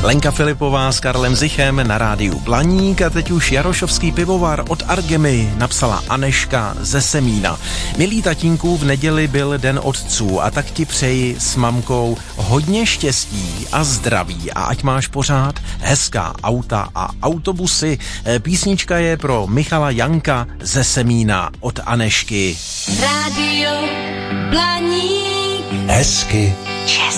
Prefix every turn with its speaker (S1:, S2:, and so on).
S1: Lenka Filipová s Karlem Zichem na rádiu Blaník a teď už Jarošovský pivovar od Argemy napsala Aneška ze Semína. Milý tatínku, v neděli byl den otců a tak ti přeji s mamkou hodně štěstí a zdraví a ať máš pořád hezká auta a autobusy. Písnička je pro Michala Janka ze Semína od Anešky.
S2: Rádio Blaník.
S3: Hezky
S2: Česky.